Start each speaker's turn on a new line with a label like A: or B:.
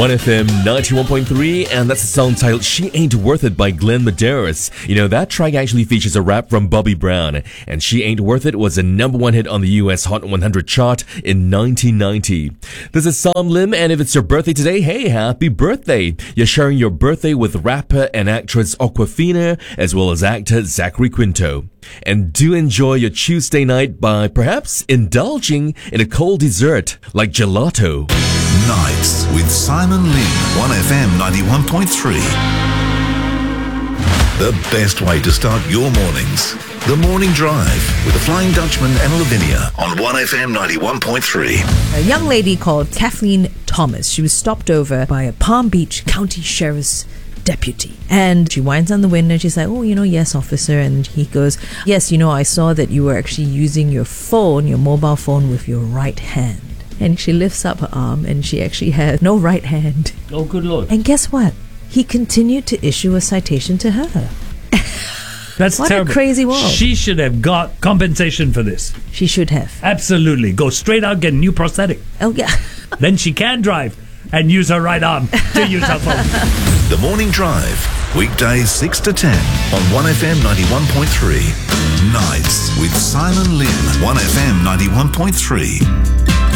A: 1FM 91.3, and that's a song titled She Ain't Worth It by Glenn Medeiros. You know, that track actually features a rap from Bobby Brown, and She Ain't Worth It was a number one hit on the US Hot 100 chart in 1990. This is Sam Lim, and if it's your birthday today, hey, happy birthday! You're sharing your birthday with rapper and actress Awkwafina, as well as actor Zachary Quinto. And do enjoy your Tuesday night by perhaps indulging in a cold dessert like gelato.
B: Nights with Simon Lim, 1FM 91.3. The best way to start your mornings. The Morning Drive with the Flying Dutchman and Lavinia on 1FM 91.3.
C: A young lady called Kathleen Thomas. She was stopped over by a Palm Beach County Sheriff's deputy, and she winds on the window and she's like, oh, yes, officer. And he goes, yes, I saw that you were actually using your mobile phone with your right hand. And she lifts up her arm and she actually has no right hand.
D: Oh, good Lord.
C: And guess what? He continued to issue a citation to her.
D: That's
C: what
D: terrible.
C: A crazy world.
D: She should have got compensation for this.
C: She should have.
D: Absolutely. Go straight out, get a new prosthetic.
C: Oh, yeah.
D: Then she can drive and use her right arm to use her phone.
B: The Morning Drive, weekdays 6 to 10 on 1FM 91.3. Nights with Simon Lim, 1FM 91.3.